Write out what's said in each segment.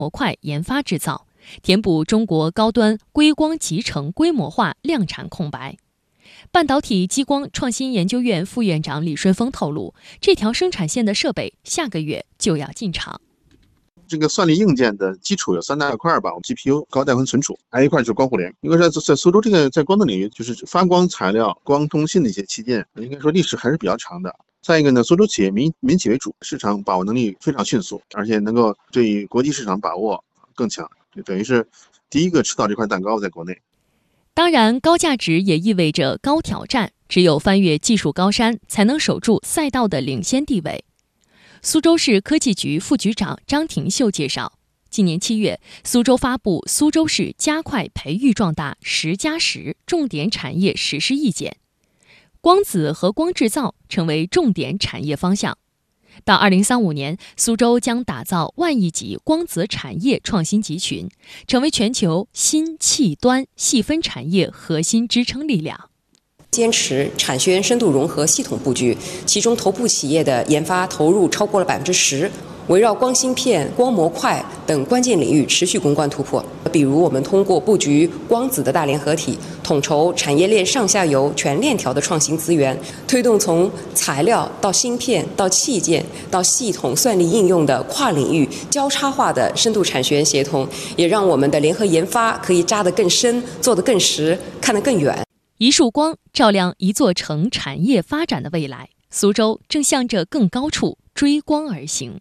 模块研发制造，填补中国高端硅光集成规模化量产空白。半导体激光创新研究院副院长李顺峰透露，这条生产线的设备下个月就要进场。 这个算力硬件的基础有3大块吧，我们 GPU 高带宽存储，还有一块就是光互联。因为在苏州这个在光的领域，就是发光材料、光通信的一些器件，应该说历史还是比较长的。再一个呢，苏州企业民企为主，市场把握能力非常迅速，而且能够对于国际市场把握更强，就等于是第一个吃到这块蛋糕在国内。 当然，高价值也意味着高挑战，只有翻越技术高山，才能守住赛道的领先地位。苏州市科技局副局长张廷秀介绍，今年7月，苏州发布《苏州市加快培育壮大10+10重点产业实施意见》，光子和光制造成为重点产业方向。到2035年，苏州将打造万亿级光子产业创新集群，成为全球新器端细分产业核心支撑力量。 坚持产学研深度融合系统布局，其中头部企业的研发投入超过了10%，围绕光芯片、光模块等关键领域持续攻关突破。比如，我们通过布局光子的大联合体，统筹产业链上下游全链条的创新资源，推动从材料到芯片到器件到系统算力应用的跨领域交叉化的深度产学研协同，也让我们的联合研发可以扎得更深，做得更实，看得更远。 一束光照亮一座城产业发展的未来，苏州正向着更高处追光而行。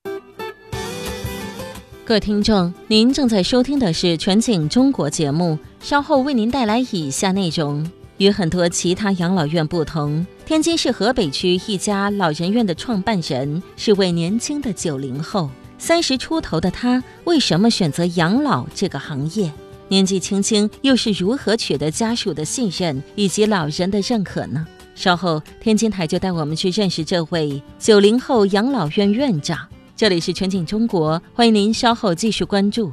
各位听众，您正在收听的是全景中国节目，稍后为您带来以下内容。与很多其他养老院不同，天津市河北区一家老人院的创办人是位年轻的90后，30出头的他为什么选择养老这个行业？年纪轻轻又是如何取得家属的信任以及老人的认可呢？稍后天津台就带我们去认识这位90后养老院院长。这里是全景中国，欢迎您稍后继续关注。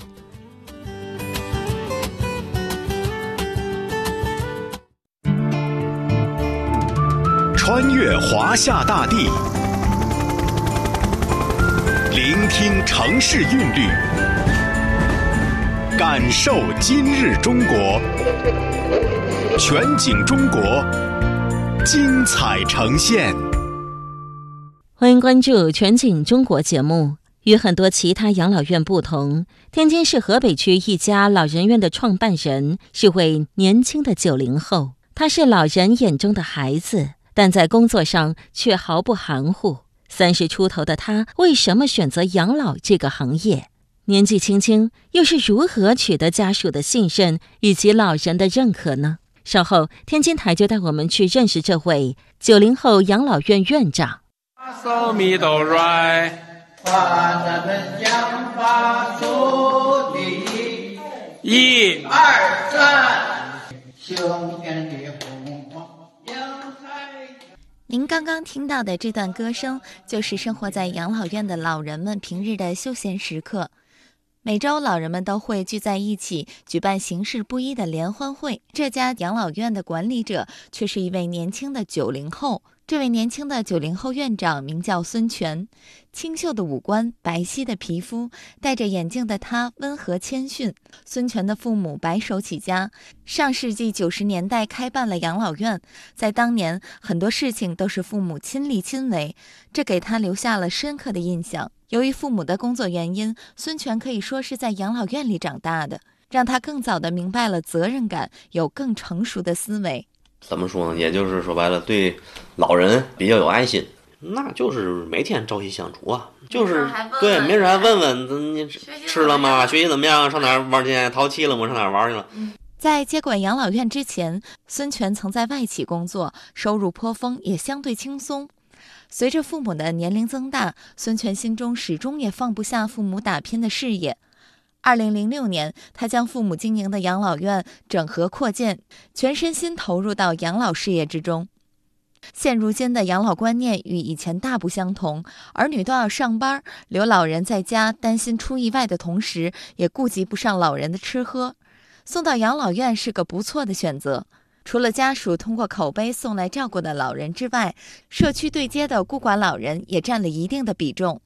穿越华夏大地，聆听城市韵律，感受今日中国，全景中国，精彩呈现。 欢迎关注全景中国节目。与很多其他养老院不同，天津市河北区一家老人院的创办人是位年轻的90后，他是老人眼中的孩子，但在工作上却毫不含糊。30出头的他为什么选择养老这个行业？年纪轻轻又是如何取得家属的信任以及老人的认可呢？稍后天津台就带我们去认识这位90后养老院院长。 1、2、3， 您刚刚听到的这段歌声，就是生活在养老院的老人们平日的休闲时刻。每周，老人们都会聚在一起，举办形式不一的联欢会。这家养老院的管理者却是一位年轻的90后。这位年轻的90后院长名叫孙权，清秀的五官，白皙的皮肤，戴着眼镜的他温和谦逊。孙权的父母白手起家，上世纪90年代开办了养老院，在当年很多事情都是父母亲力亲为，这给他留下了深刻的印象。由于父母的工作原因，孙权可以说是在养老院里长大的，让他更早地明白了责任感，有更成熟的思维。 怎么说呢？也就是说白了，对老人比较有爱心，那就是每天朝夕相处啊，就是对，没事还问问你吃了吗？学习怎么样？上哪儿玩去？淘气了吗？上哪儿玩去了？ 在接管养老院之前，孙权曾在外企工作，收入颇丰，也相对轻松。随着父母的年龄增大，孙权心中始终也放不下父母打拼的事业。2006年，他将父母经营的养老院整合扩建，全身心投入到养老事业之中。现如今的养老观念与以前大不相同，儿女都要上班，留老人在家，担心出意外的同时，也顾及不上老人的吃喝。送到养老院是个不错的选择。除了家属通过口碑送来照顾的老人之外，社区对接的孤寡老人也占了一定的比重。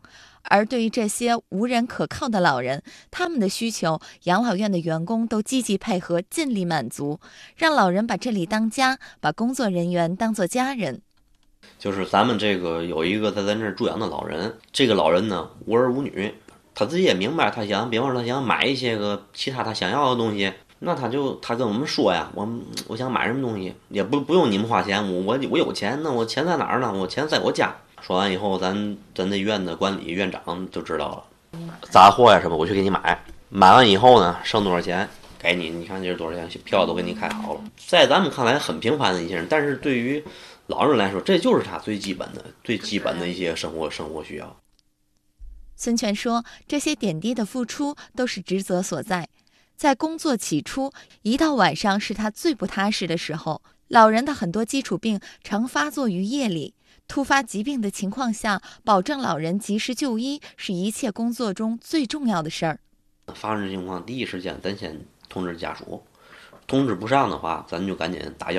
而对于这些无人可靠的老人，他们的需求，养老院的员工都积极配合，尽力满足，让老人把这里当家，把工作人员当作家人。 就是咱们这个有一个在咱这儿住养的老人，这个老人呢无儿无女，他自己也明白，他想，比方说他想买一些个其他他想要的东西，那他跟我们说呀，我想买什么东西，也不用你们花钱，我有钱，那我钱在哪儿呢？我钱在我家。说完以后，咱那院的管理院长就知道了，杂货呀什么我去给你买，买完以后呢，剩多少钱给你，你看这是多少钱，票都给你开好了。在咱们看来很平凡的一些人，但是对于老人来说，这就是他最基本的一些生活需要。 孙权说，这些点滴的付出都是职责所在。在工作起初，一到晚上是他最不踏实的时候。老人的很多基础病常发作于夜里，突发疾病的情况下，保证老人及时就医是一切工作中最重要的事儿。 发生情况第一时间咱先通知家属，通知不上的话，咱就赶紧打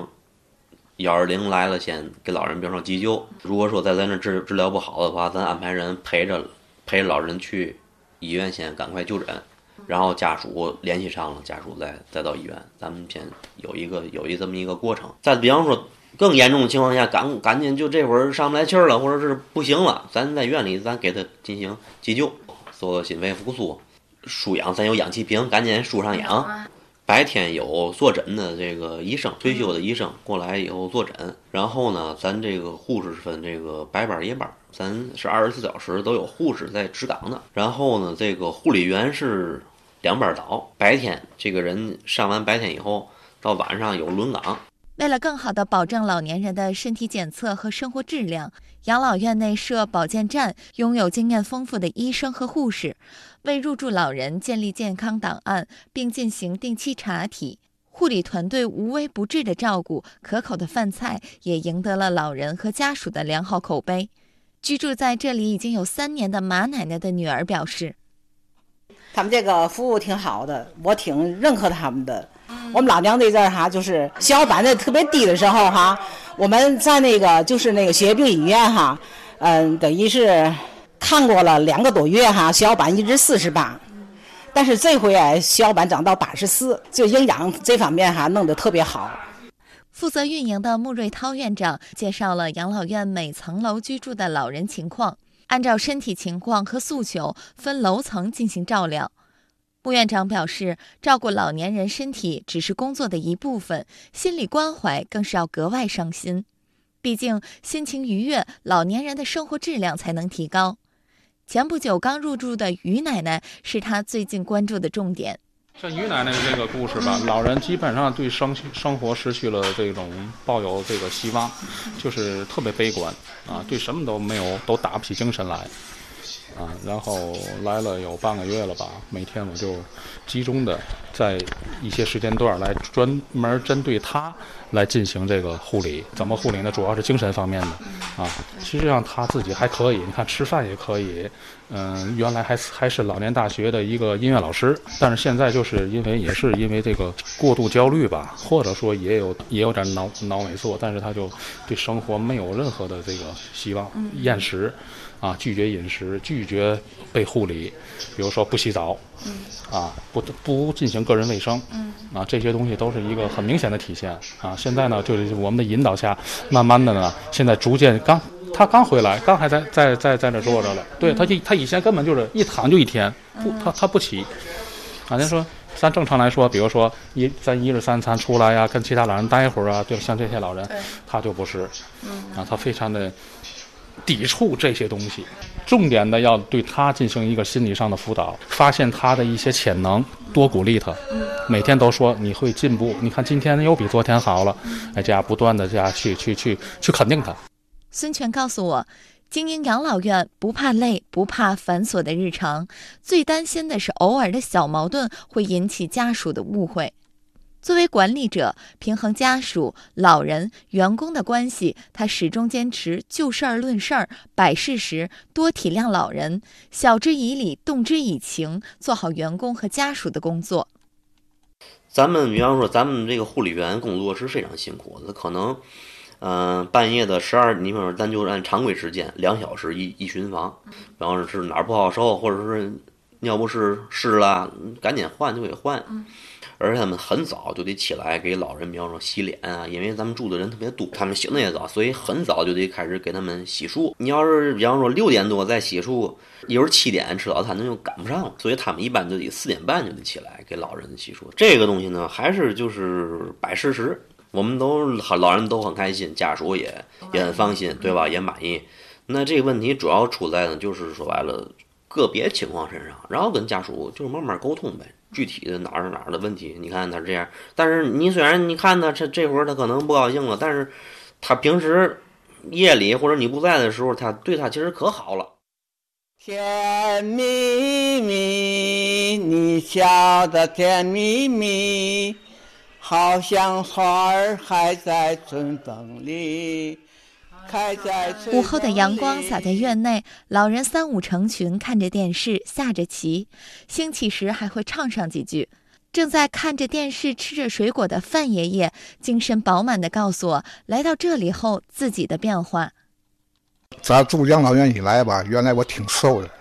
120，120来了先给老人比方说急救。如果说在咱这治疗不好的话，咱安排人陪着老人去医院先赶快就诊，然后家属联系上了，家属再到医院，咱们先有这么一个过程。再比方说更严重的情况下，赶紧就这会儿上不来气儿了，或者是不行了，咱在院里咱给他进行急救，做心肺复苏，输氧，咱有氧气瓶，赶紧输上氧。白天有坐诊的这个医生，退休的医生过来以后坐诊，然后呢，咱这个护士分这个白班夜班，咱是24小时都有护士在值岗的。然后呢，这个护理员是2班倒，白天这个人上完白天以后，到晚上有轮岗。 为了更好地保证老年人的身体检测和生活质量，养老院内设保健站，拥有经验丰富的医生和护士，为入住老人建立健康档案，并进行定期查体。护理团队无微不至的照顾，可口的饭菜也赢得了老人和家属的良好口碑。居住在这里已经有3年的马奶奶的女儿表示， 他们这个服务挺好的，我挺认可他们的。我们老娘这阵儿哈，就是血小板的特别低的时候哈，我们在那个血液病医院哈，等于是看过了2个多月哈，血小板一直48，但是这回血小板涨到84，就营养这方面哈弄得特别好。 负责运营的穆瑞涛院长介绍了养老院每层楼居住的老人情况，按照身体情况和诉求分楼层进行照料。穆院长表示，照顾老年人身体只是工作的一部分，心理关怀更是要格外上心。毕竟心情愉悦，老年人的生活质量才能提高。前不久刚入住的于奶奶是他最近关注的重点。 像于奶奶这个故事吧，老人基本上对生活失去了这种抱有这个希望，就是特别悲观啊，对什么都没有，都打不起精神来。然后来了有半个月了吧，每天我就集中的在一些时间段来专门针对他来进行这个护理。怎么护理呢？主要是精神方面的实际上他自己还可以，你看吃饭也可以。原来还是老年大学的一个音乐老师，但是现在就是因为这个过度焦虑吧，或者说也有点脑萎缩，但是他就对生活没有任何的这个希望，厌食。拒绝饮食，拒绝被护理，比如说不洗澡，不进行个人卫生，这些东西都是一个很明显的体现现在呢，就是我们的引导下，慢慢的呢，现在逐渐他刚回来，刚还在那坐着了，对他以前根本就是一躺就一天，他不起，人说咱正常来说，比如说咱1日3餐出来呀，跟其他老人待一会儿对，像这些老人，他就不是，他非常的抵触这些东西，重点的要对他进行一个心理上的辅导，发现他的一些潜能，多鼓励他，每天都说你会进步，你看今天又比昨天好了，这样不断的这样去肯定他。 孙权告诉我，经营养老院不怕累，不怕繁琐的日常，最担心的是偶尔的小矛盾会引起家属的误会。作为管理者，平衡家属、老人、员工的关系，他始终坚持就事儿论事儿，摆事实，多体谅老人，晓之以理，动之以情，做好员工和家属的工作。 比方说咱们这个护理员工作是非常辛苦的，可能半夜的12，你比如咱就按常规时间2小时一巡房，然后是哪儿不好受，或者是尿不湿了，赶紧换就给换。而且他们很早就得起来给老人，比方说洗脸啊，因为咱们住的人特别多，他们醒得也早，所以很早就得开始给他们洗漱。你要是比方说6点多再洗漱，一会儿7点吃早餐，那就赶不上了，所以他们一般就得4点半就得起来给老人洗漱。这个东西呢，还是就是摆事实，我们都老人都很开心，家属也很放心，对吧？也满意。那这个问题主要出在呢，就是说白了个别情况身上，然后跟家属就是慢慢沟通呗。具体的哪儿的问题，你看他这样，但是你虽然你看他这会儿他可能不高兴了，但是他平时夜里或者你不在的时候，他对他其实可好了。 甜蜜蜜，你笑得甜蜜蜜，好像花儿还在春风里。 午后的阳光洒在院内，老人3、5成群看着电视，下着棋，兴起时还会唱上几句。正在看着电视吃着水果的范爷爷精神饱满地告诉我来到这里后自己的变化。 咱住养老院以来吧，原来我挺瘦的，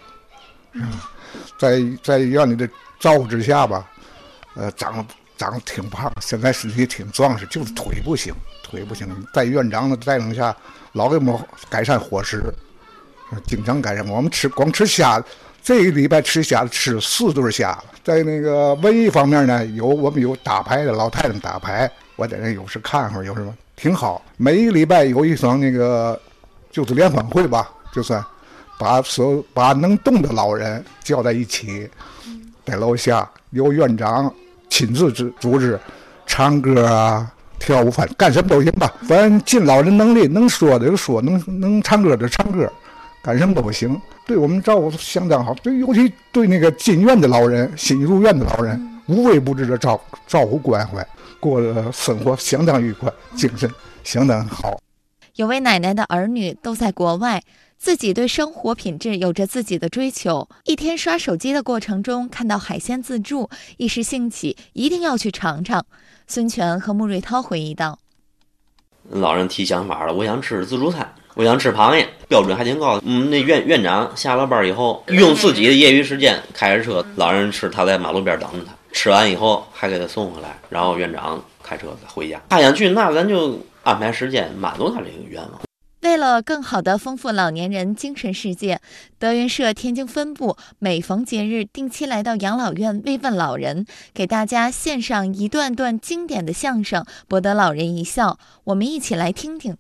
在院里的照顾之下吧，长得挺胖，现在身体挺壮实，就是腿不行。在院长的带领下，老给我们改善伙食，经常改善。我们光吃虾，这个礼拜吃虾吃4顿虾。在那个文艺方面呢，我们有打牌的，老太太打牌，我在那有时看会儿，有什么挺好。每一个礼拜有一场那个就是联欢会吧，就算把能动的老人叫在一起，在楼下由院长亲自组织唱歌啊。跳舞，反正干什么都行吧，反正尽老人能力，能说的就说，能唱歌的唱歌，干什么都行。对我们照顾相当好，对，尤其对那个进院的老人、新入院的老人，无微不至的照顾关怀，过的生活相当愉快，精神相当好。 有位奶奶的儿女都在国外，自己对生活品质有着自己的追求。一天刷手机的过程中，看到海鲜自助，一时兴起，一定要去尝尝。孙权和穆瑞涛回忆道： 老人提想法了，我想吃自助餐，我想吃螃蟹，标准还挺高。那院长下了班以后，用自己的业余时间开着车，老人吃，他在马路边等着他，吃完以后还给他送回来，然后院长开车回家。他想去，那咱就安排时间满足他这个愿望。 为了更好地丰富老年人精神世界，德云社天津分部每逢节日定期来到养老院慰问老人，给大家献上一段段经典的相声，博得老人一笑。我们一起来听听。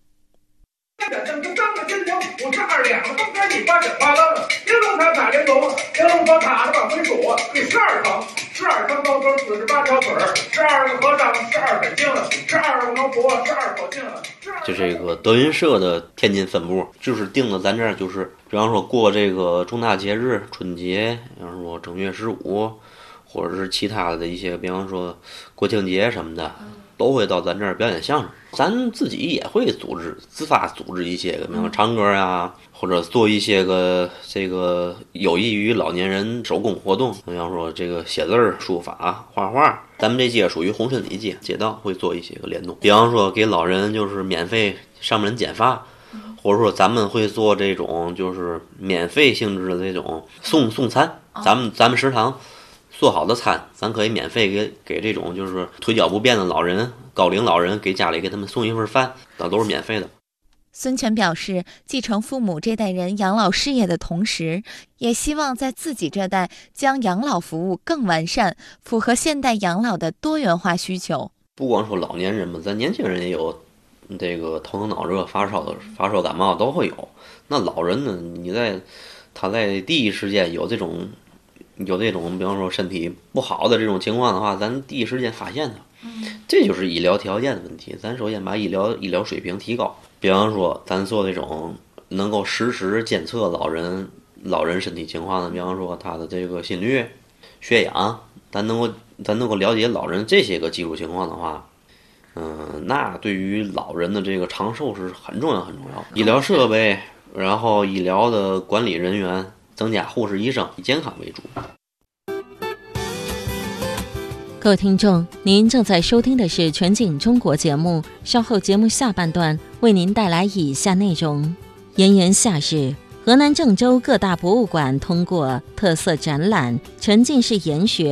我是2两，东山里8点8愣，玲珑塔塔玲珑，玲珑塔塔的往回数，第12层高桌48条腿，12个和尚，12本经，12个能活，12口径。 就这个德云社的天津分部，就是定的咱这儿，就是比方说过这个重大节日，春节，比方说正月15，或者是其他的一些，比方说国庆节什么的。都会到咱这儿表演相声，咱自己也会自发组织一些个，比如唱歌啊，或者做一些个这个有益于老年人手工活动，比方说这个写字、书法、画画。咱们这街属于红顺里街道，会做一些个联动，比方说给老人就是免费上门剪发，或者说咱们会做这种就是免费性质的这种送餐，咱们食堂。做好的餐，咱可以免费给这种就是腿脚不便的老人、高龄老人，给家里给他们送一份饭，那都是免费的。 孙权表示，继承父母这代人养老事业的同时，也希望在自己这代将养老服务更完善，符合现代养老的多元化需求。 不光说老年人嘛，咱年轻人也有这个头疼脑热、发烧感冒都会有。那老人呢，他在第一时间有这种，比方说身体不好的这种情况的话，咱第一时间发现它，这就是医疗条件的问题。咱首先把医疗水平提高，比方说咱做这种能够实时监测老人身体情况的，比方说他的这个心率、血氧，咱能够了解老人这些个基础情况的话，那对于老人的这个长寿是很重要。医疗设备，然后医疗的管理人员。增加护士、医生，以健康为主。 各位听众，您正在收听的是全景中国节目，稍后节目下半段为您带来以下内容。炎炎夏日，河南郑州各大博物馆通过特色展览沉浸式研学